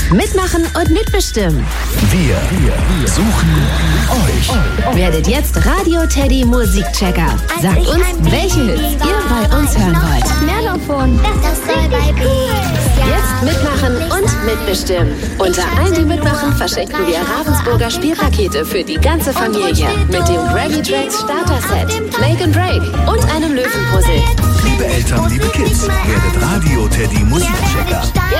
Mitmachen und mitbestimmen. Wir suchen euch. Werdet jetzt Radio Teddy Musikchecker. Sagt uns, welche Hits ihr bei uns hören wollt. Melofon. Das soll bei Jetzt mitmachen und mitbestimmen. Unter allen, die mitmachen, verschenken wir Ravensburger Spielpakete für die ganze Familie. Mit dem Gravy Tracks Starter-Set, Make and Break und einem Löwenpuzzle. Liebe Eltern, liebe Kids, werdet Radio Teddy Musikchecker.